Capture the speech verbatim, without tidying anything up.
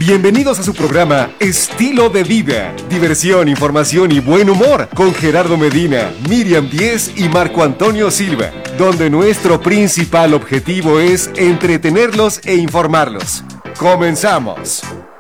Bienvenidos a su programa Estilo de Vida. Diversión, información y buen humor con Gerardo Medina, Miriam Díez y Marco Antonio Silva, donde nuestro principal objetivo es entretenerlos e informarlos. ¡Comenzamos!